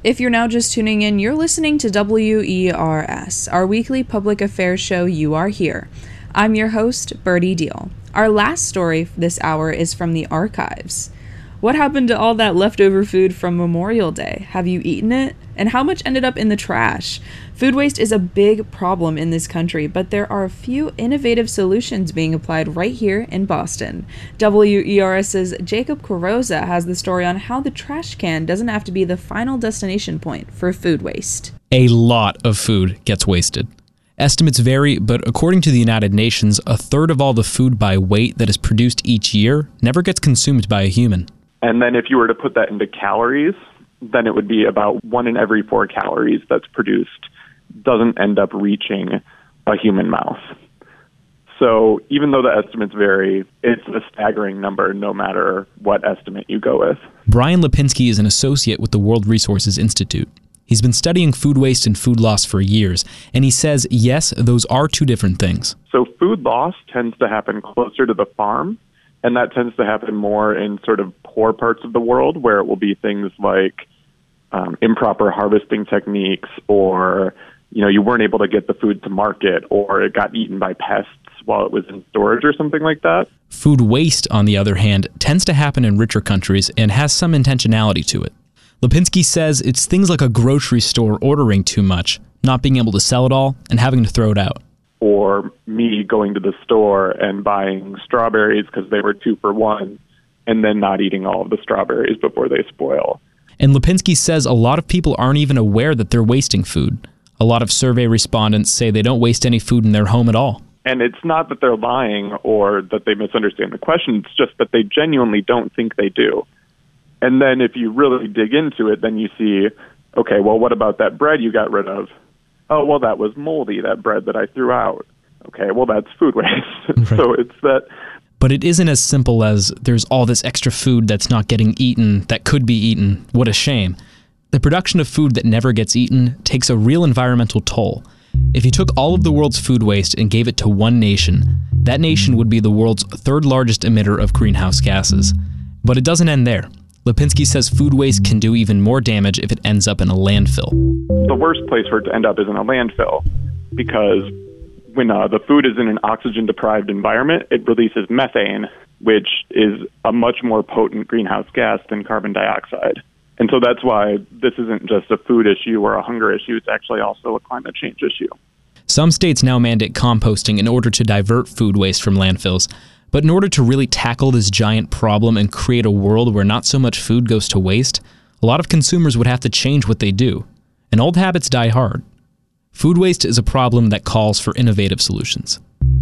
If you're now just tuning in, you're listening to WERS, our weekly public affairs show You Are Here. I'm your host, Birdie Deal. Our last story this hour is from the archives. What happened to all that leftover food from Memorial Day? Have you eaten it? And how much ended up in the trash? Food waste is a big problem in this country, but there are a few innovative solutions being applied right here in Boston. WERS's Jacob Carosa has the story on how the trash can doesn't have to be the final destination point for food waste. A lot of food gets wasted. Estimates vary, but according to the United Nations, a third of all the food by weight that is produced each year never gets consumed by a human. And then if you were to put that into calories, then it would be about 1 in every 4 calories that's produced doesn't end up reaching a human mouth. So even though the estimates vary, it's a staggering number no matter what estimate you go with. Brian Lipinski is an associate with the World Resources Institute. He's been studying food waste and food loss for years, and he says, yes, those are two different things. So food loss tends to happen closer to the farm, and that tends to happen more in sort of poor parts of the world where it will be things like improper harvesting techniques, or you weren't able to get the food to market, or it got eaten by pests while it was in storage or something like that. Food waste, on the other hand, tends to happen in richer countries and has some intentionality to it. Lipinski says it's things like a grocery store ordering too much, not being able to sell it all, and having to throw it out. Or me going to the store and buying strawberries because they were 2 for $1, and then not eating all of the strawberries before they spoil. And Lipinski says a lot of people aren't even aware that they're wasting food. A lot of survey respondents say they don't waste any food in their home at all. And it's not that they're lying or that they misunderstand the question. It's just that they genuinely don't think they do. And then if you really dig into it, then you see, okay, well, what about that bread you got rid of? Oh, well, that was moldy, that bread that I threw out. Okay, well, that's food waste. Right. So it's that. But it isn't as simple as there's all this extra food that's not getting eaten that could be eaten. What a shame. The production of food that never gets eaten takes a real environmental toll. If you took all of the world's food waste and gave it to one nation, that nation would be the world's 3rd largest emitter of greenhouse gases. But it doesn't end there. Lipinski says food waste can do even more damage if it ends up in a landfill. The worst place for it to end up is in a landfill, because when the food is in an oxygen-deprived environment, it releases methane, which is a much more potent greenhouse gas than carbon dioxide. And so that's why this isn't just a food issue or a hunger issue, it's actually also a climate change issue. Some states now mandate composting in order to divert food waste from landfills. But in order to really tackle this giant problem and create a world where not so much food goes to waste, a lot of consumers would have to change what they do. And old habits die hard. Food waste is a problem that calls for innovative solutions.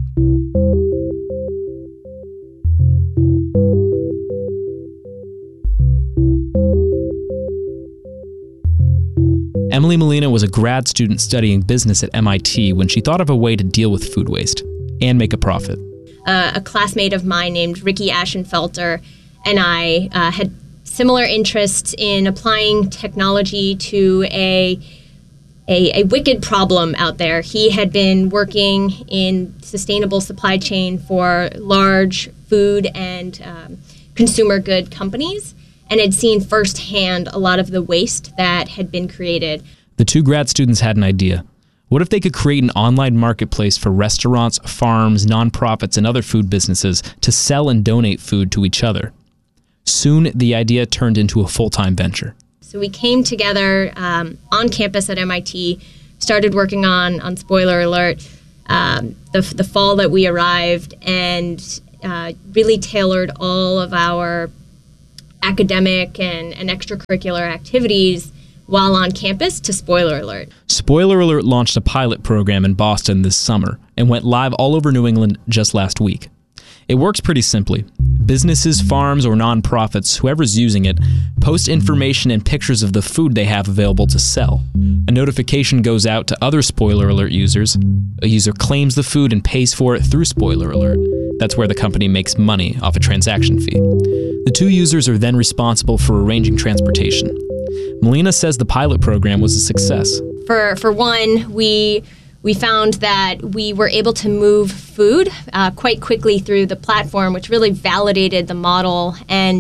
Emily Molina was a grad student studying business at MIT when she thought of a way to deal with food waste and make a profit. A classmate of mine named Ricky Ashenfelter and I had similar interests in applying technology to a wicked problem out there. He had been working in sustainable supply chain for large food and consumer good companies and had seen firsthand a lot of the waste that had been created. The two grad students had an idea. What if they could create an online marketplace for restaurants, farms, nonprofits, and other food businesses to sell and donate food to each other? Soon, the idea turned into a full-time venture. So we came together on campus at MIT, started working on Spoiler Alert the fall that we arrived, and really tailored all of our academic and extracurricular activities while on campus to Spoiler Alert. Spoiler Alert launched a pilot program in Boston this summer and went live all over New England just last week. It works pretty simply. Businesses, farms, or nonprofits, whoever's using it, post information and pictures of the food they have available to sell. A notification goes out to other Spoiler Alert users. A user claims the food and pays for it through Spoiler Alert. That's where the company makes money off a transaction fee. The two users are then responsible for arranging transportation. Molina says the pilot program was a success. For one, we found that we were able to move food quite quickly through the platform, which really validated the model and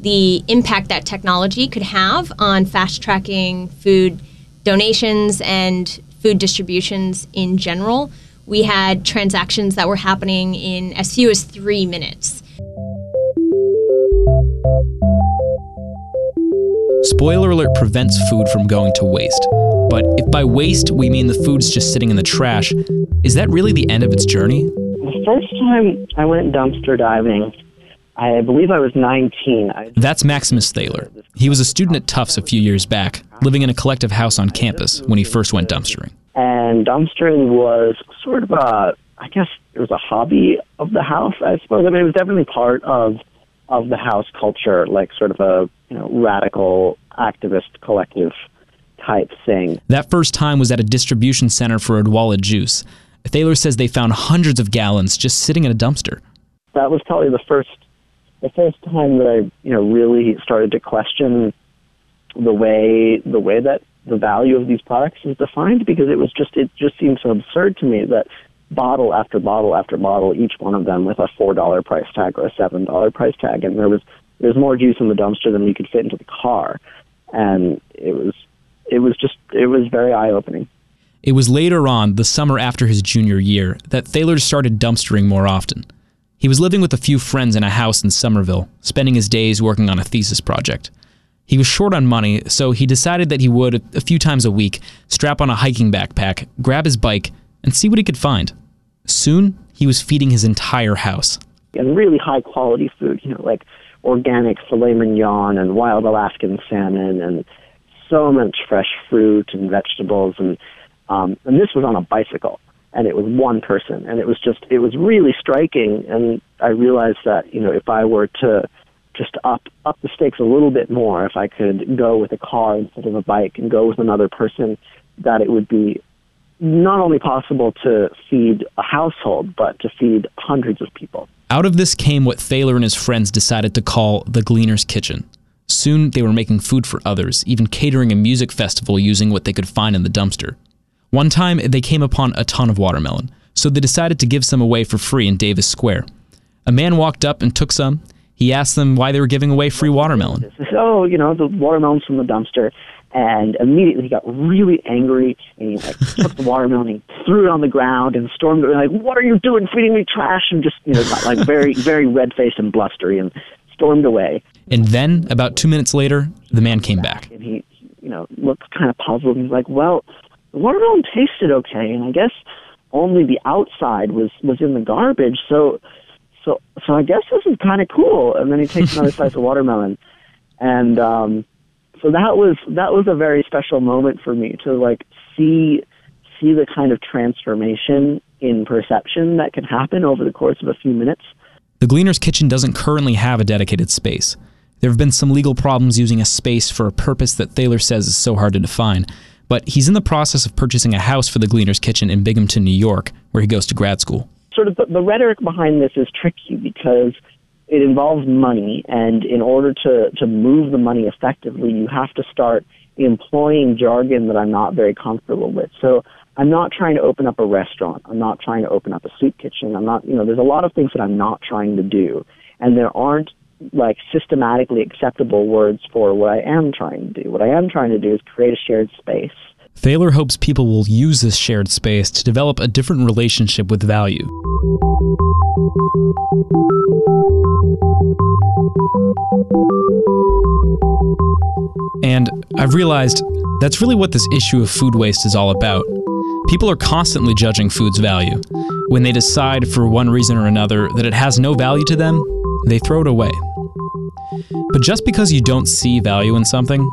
the impact that technology could have on fast-tracking food donations and food distributions in general. We had transactions that were happening in as few as 3 minutes. Spoiler alert prevents food from going to waste. But if by waste we mean the food's just sitting in the trash, is that really the end of its journey? The first time I went dumpster diving, I believe I was 19. That's Maximus Thaler. He was a student at Tufts a few years back, living in a collective house on campus when he first went dumpstering. And dumpstering was sort of I guess it was a hobby of the house, I suppose. I mean, it was definitely part of the house culture, like sort of a radical activist collective type thing. That first time was at a distribution center for Odwalla Juice. Thaler says they found hundreds of gallons just sitting in a dumpster. That was probably the first time that I really started to question the way that the value of these products is defined, because it just seemed so absurd to me that bottle after bottle after bottle, each one of them with a $4 price tag or a $7 price tag, and there's more juice in the dumpster than we could fit into the car, and it was very eye-opening. It was later on, the summer after his junior year, that Thaler started dumpstering more often. He was living with a few friends in a house in Somerville, spending his days working on a thesis project. He was short on money, so he decided that he would, a few times a week, strap on a hiking backpack, grab his bike, and see what he could find. Soon, he was feeding his entire house. And really high-quality food, like organic filet mignon and wild Alaskan salmon and so much fresh fruit and vegetables. And this was on a bicycle, and it was one person. And it was really striking. And I realized that, if I were to just up the stakes a little bit more, if I could go with a car instead of a bike and go with another person, that it would be not only possible to feed a household, but to feed hundreds of people. Out of this came what Thaler and his friends decided to call the Gleaner's Kitchen. Soon, they were making food for others, even catering a music festival using what they could find in the dumpster. One time, they came upon a ton of watermelon, so they decided to give some away for free in Davis Square. A man walked up and took some. He asked them why they were giving away free watermelon. Oh, the watermelon's from the dumpster. And immediately he got really angry, and he took the watermelon and he threw it on the ground and stormed it, like, "What are you doing feeding me trash?" And just, got like very, very red-faced and blustery and stormed away. And then, about 2 minutes later, the man came back. And he, looked kind of puzzled. He's like, "Well, the watermelon tasted okay, and I guess only the outside was in the garbage, so I guess this is kind of cool." And then he takes another slice of watermelon, and so that was a very special moment for me to see the kind of transformation in perception that can happen over the course of a few minutes. The Gleaner's Kitchen doesn't currently have a dedicated space. There have been some legal problems using a space for a purpose that Thaler says is so hard to define, but he's in the process of purchasing a house for the Gleaner's Kitchen in Binghamton, New York, where he goes to grad school. Sort of the rhetoric behind this is tricky because it involves money, and in order to move the money effectively, you have to start employing jargon that I'm not very comfortable with. So I'm not trying to open up a restaurant. I'm not trying to open up a soup kitchen. I'm not, there's a lot of things that I'm not trying to do, and there aren't systematically acceptable words for what I am trying to do. What I am trying to do is create a shared space. Thaler hopes people will use this shared space to develop a different relationship with value. And I've realized that's really what this issue of food waste is all about. People are constantly judging food's value. When they decide for one reason or another that it has no value to them, they throw it away. But just because you don't see value in something